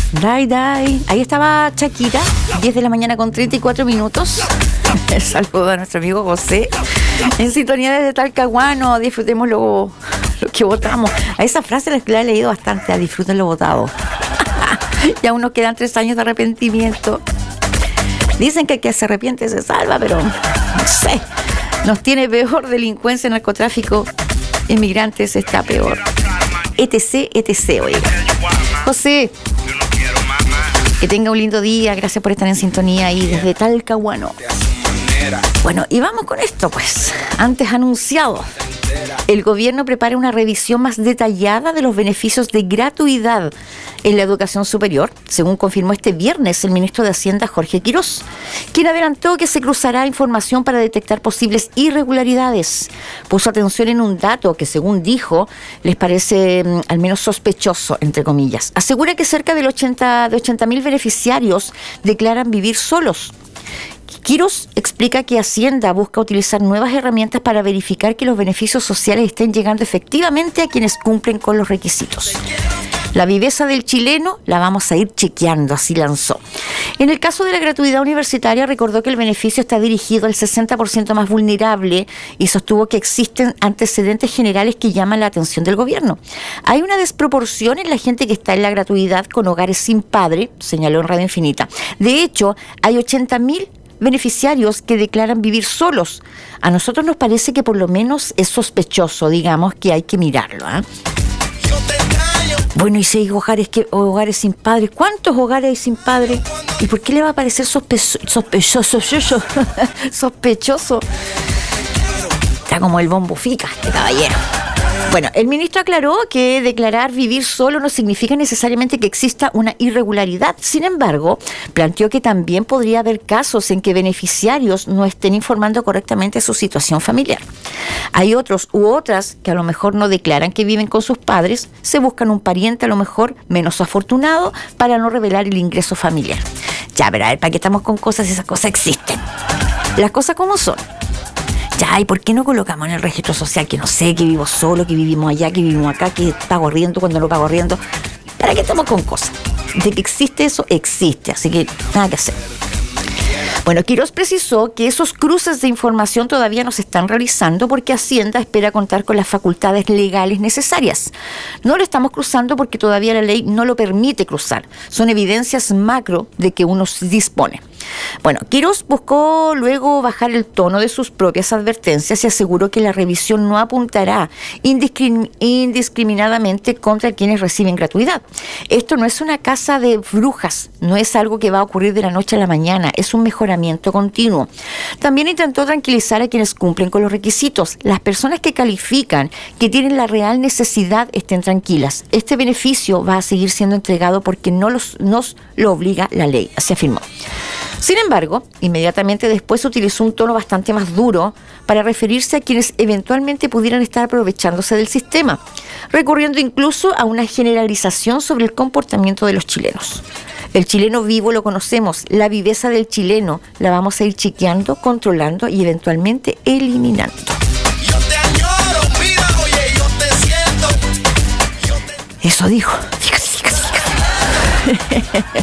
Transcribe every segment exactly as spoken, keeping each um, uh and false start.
Die, die. Ahí estaba Shakira, diez de la mañana con treinta y cuatro minutos. Saludo a nuestro amigo José. En sintonía desde Talcahuano, disfrutemos lo, lo que votamos. A esa frase la, la he leído bastante, a disfruten lo votado. Y aún nos quedan tres años de arrepentimiento. Dicen que el que se arrepiente se salva, pero no sé. Nos tiene peor delincuencia, narcotráfico, inmigrantes está peor. Etc, etc, oiga. José, que tenga un lindo día, gracias por estar en sintonía ahí desde Talcahuano. Bueno, y vamos con esto pues, antes anunciado. El gobierno prepara una revisión más detallada de los beneficios de gratuidad en la educación superior, según confirmó este viernes el ministro de Hacienda Jorge Quirós, quien adelantó que se cruzará información para detectar posibles irregularidades. Puso atención en un dato que, según dijo, les parece mm, al menos sospechoso, entre comillas. Asegura que cerca del ochenta, de ochenta mil beneficiarios declaran vivir solos. Quirós explica que Hacienda busca utilizar nuevas herramientas para verificar que los beneficios sociales estén llegando efectivamente a quienes cumplen con los requisitos. La viveza del chileno la vamos a ir chequeando, así lanzó. En el caso de la gratuidad universitaria, recordó que el beneficio está dirigido al sesenta por ciento más vulnerable y sostuvo que existen antecedentes generales que llaman la atención del gobierno. Hay una desproporción en la gente que está en la gratuidad con hogares sin padre, señaló en Radio Infinita. De hecho, hay ochenta mil beneficiarios que declaran vivir solos. A nosotros nos parece que por lo menos es sospechoso, digamos, que hay que mirarlo, ¿eh? Bueno, y si hay hogares, que, hogares sin padres, ¿cuántos hogares hay sin padres? ¿Y por qué le va a parecer sospechoso? Sospechoso, sospechoso, sospechoso. Está como el bombo fica, este caballero. Bueno, el ministro aclaró que declarar vivir solo no significa necesariamente que exista una irregularidad. Sin embargo, planteó que también podría haber casos en que beneficiarios no estén informando correctamente su situación familiar. Hay otros u otras que a lo mejor no declaran que viven con sus padres, se buscan un pariente a lo mejor menos afortunado para no revelar el ingreso familiar. Ya, pero a ver, ¿para qué estamos con cosas si esas cosas existen? Las cosas como son. Ya, ¿y por qué no colocamos en el registro social que no sé, que vivo solo, que vivimos allá, que vivimos acá, que pago arriendo cuando no pago arriendo? ¿Para qué estamos con cosas? De que existe eso, existe, así que nada que hacer. Bueno, Quirós precisó que esos cruces de información todavía no se están realizando porque Hacienda espera contar con las facultades legales necesarias. No lo estamos cruzando porque todavía la ley no lo permite cruzar. Son evidencias macro de que uno dispone. Bueno, Quirós buscó luego bajar el tono de sus propias advertencias y aseguró que la revisión no apuntará indiscrim- indiscriminadamente contra quienes reciben gratuidad. Esto no es una casa de brujas, no es algo que va a ocurrir de la noche a la mañana, es un mejoramiento continuo. También intentó tranquilizar a quienes cumplen con los requisitos. Las personas que califican, que tienen la real necesidad, estén tranquilas. Este beneficio va a seguir siendo entregado porque no los, nos lo obliga la ley, así afirmó. Sin embargo, inmediatamente después utilizó un tono bastante más duro para referirse a quienes eventualmente pudieran estar aprovechándose del sistema, recurriendo incluso a una generalización sobre el comportamiento de los chilenos. El chileno vivo lo conocemos, la viveza del chileno la vamos a ir chequeando, controlando y eventualmente eliminando. Yo te añoro, mira, oye, yo te siento. Yo te... Eso dijo. Fíjate, fíjate, fíjate.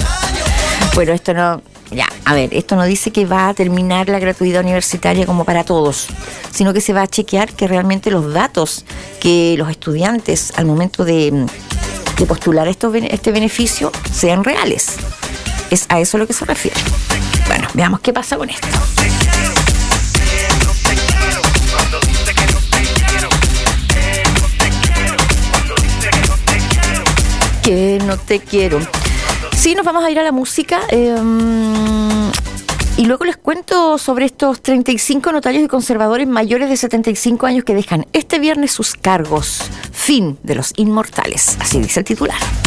Bueno, esto no... Ya, a ver, esto no dice que va a terminar la gratuidad universitaria como para todos, sino que se va a chequear que realmente los datos que los estudiantes al momento de, de postular estos, este beneficio sean reales. Es a eso a lo que se refiere. Bueno, veamos qué pasa con esto. Que no te quiero. Sí, nos vamos a ir a la música eh, y luego les cuento sobre estos treinta y cinco notarios y conservadores mayores de setenta y cinco años que dejan este viernes sus cargos. Fin de los inmortales, así dice el titular.